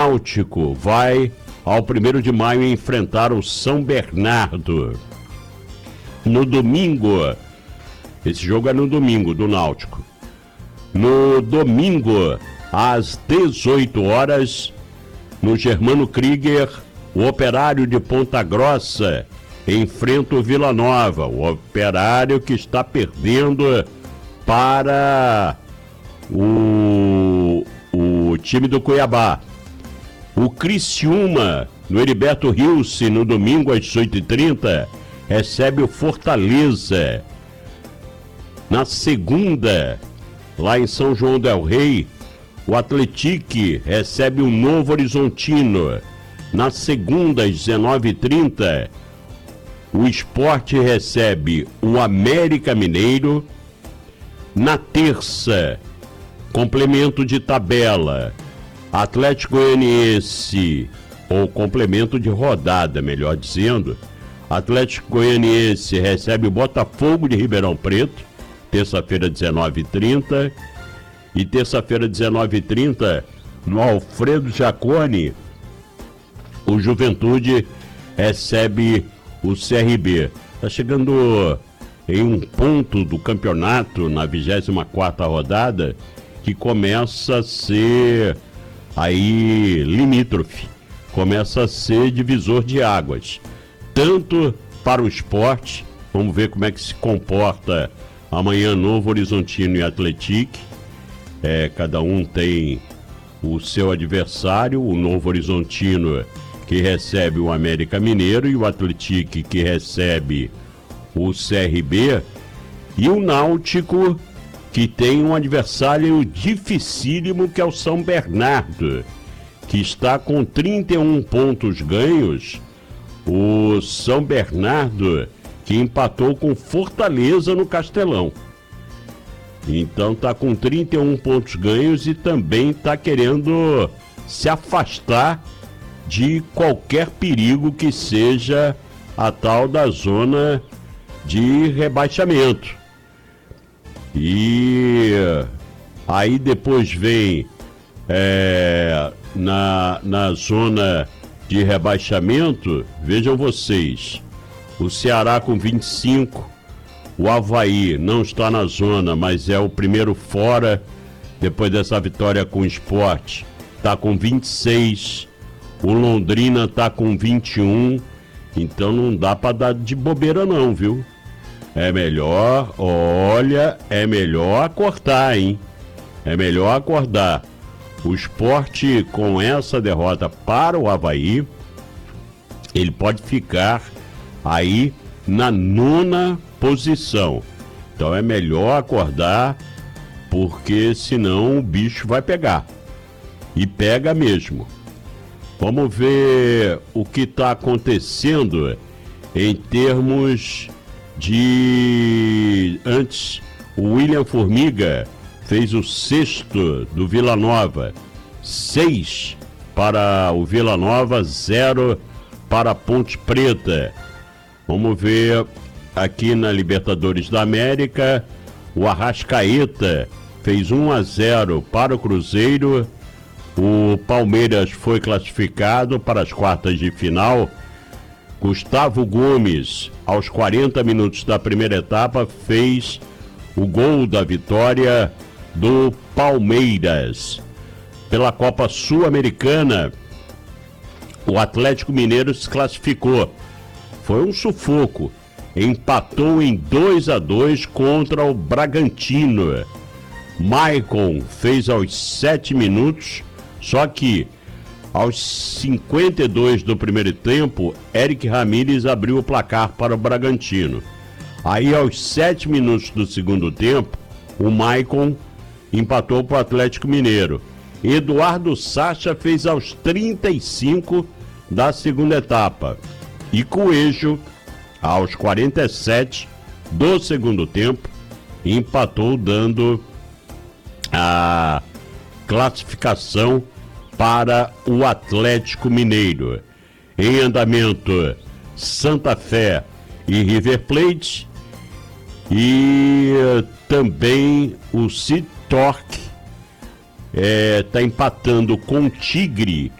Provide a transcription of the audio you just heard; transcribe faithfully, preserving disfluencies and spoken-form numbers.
Náutico vai ao primeiro de maio enfrentar o São Bernardo. No domingo, esse jogo é no domingo do Náutico. No domingo, às dezoito horas, no Germano Krieger, o Operário de Ponta Grossa enfrenta o Vila Nova. O Operário que está perdendo para o, o time do Cuiabá. O Criciúma, no Heriberto Rilse, no domingo às dezoito e trinta, recebe o Fortaleza. Na segunda, lá em São João del Rei, o Atlético recebe o Novo Horizontino. Na segunda, às dezenove e trinta, o Sport recebe o América Mineiro. Na terça, complemento de tabela, Atlético Goianiense, ou complemento de rodada, melhor dizendo, Atlético Goianiense recebe o Botafogo de Ribeirão Preto, terça-feira, dezenove e trinta, e terça-feira, dezenove e trinta, no Alfredo Jaconi, o Juventude recebe o C R B. Está chegando em um ponto do campeonato, na vigésima quarta rodada, que começa a ser aí limítrofe, começa a ser divisor de águas, tanto para o esporte. Vamos ver como é que se comporta amanhã Novo Horizontino e Atlético. É, cada um tem o seu adversário, o Novo Horizontino que recebe o América Mineiro e o Atlético que recebe o C R B, e o Náutico que tem um adversário dificílimo que é o São Bernardo, que está com trinta e um pontos ganhos. O São Bernardo que empatou com Fortaleza no Castelão. Então está com trinta e um pontos ganhos e também está querendo se afastar de qualquer perigo que seja a tal da zona de rebaixamento. E aí depois vem é, na, na zona de rebaixamento, vejam vocês, o Ceará com vinte e cinco, o Avaí não está na zona, mas é o primeiro fora, depois dessa vitória com o Sport, está com vinte e seis, o Londrina está com vinte e um, então não dá para dar de bobeira não, viu? É melhor, olha, é melhor acordar, hein? É melhor acordar. O Sport, com essa derrota para o Avaí, ele pode ficar aí na nona posição. Então é melhor acordar, porque senão o bicho vai pegar. E pega mesmo. Vamos ver o que está acontecendo em termos de... Antes, o William Formiga fez o sexto do Vila Nova. Seis para o Vila Nova, zero para a Ponte Preta. Vamos ver aqui na Libertadores da América, o Arrascaeta fez um a zero para o Cruzeiro. O Palmeiras foi classificado para as quartas de final. Gustavo Gomes, aos quarenta minutos da primeira etapa, fez o gol da vitória do Palmeiras. Pela Copa Sul-Americana, o Atlético Mineiro se classificou. Foi um sufoco. Empatou em dois a dois contra o Bragantino. Maicon fez aos sete minutos, só que aos cinquenta e dois do primeiro tempo, Eric Ramírez abriu o placar para o Bragantino. Aí, aos sete minutos do segundo tempo, o Maicon empatou para o Atlético Mineiro. Eduardo Sacha fez aos trinta e cinco da segunda etapa. E Coelho, aos quarenta e sete do segundo tempo, empatou, dando a classificação para o Atlético Mineiro. Em andamento, Santa Fé e River Plate, e também o Citorque está é, empatando com o Tigre